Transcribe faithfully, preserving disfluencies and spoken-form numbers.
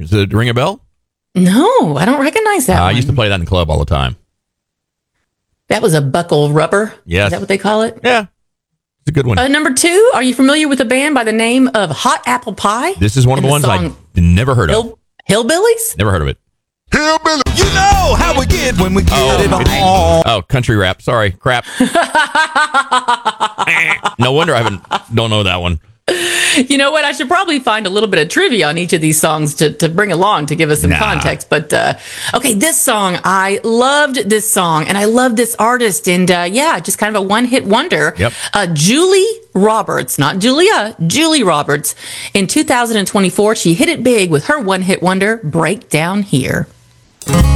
Does it ring a bell? No, I don't recognize that Uh, one. I used to play that in the club all the time. That was a buckle rubber. Yes. Is that what they call it? Yeah. It's a good one. Uh, number two, are you familiar with a band by the name of Hot Apple Pie? This is one of And the ones song I never heard of. Hill- Hillbillies? Never heard of it. Hillbilly. You know how we get when we get Oh, it it's- on. oh, country rap. Sorry, crap. No wonder I haven't. Don't know that one. You know what? I should probably find a little bit of trivia on each of these songs to, to bring along to give us some Nah. context. But, uh, okay, this song, I loved this song and I love this artist. And, uh, yeah, just kind of a one hit wonder. Yep. Uh, Julie Roberts, not Julia, Julie Roberts. In two thousand twenty-four, she hit it big with her one hit wonder, Break Down Here.